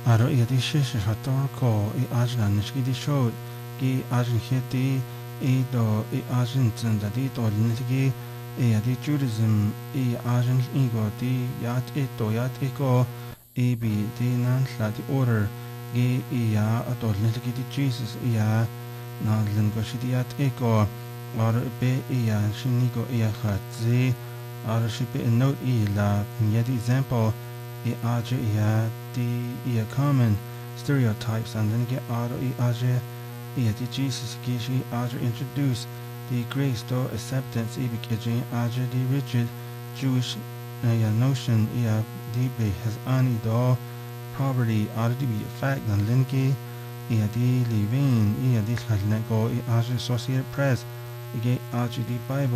Aro ia di shish hatorko I ajlan nishki di shod ki ajin heti I do I ajin zenda di do linitigi ia di Judaism I ajin ego di yat ego I bi di nan la di order gi ia adol linitigi di Jesus ia na lingo shi di yat ego aro be ia shinigo ia khatzi aro shi be note I la ia di example I aje ia the common stereotypes and then get auto aje the Jesus gishi aje introduce the grace to acceptance ibikijin aje the rigid Jewish notion the be has ani do poverty aje the fact and linki the living the khalnego aje associated press aje the Bible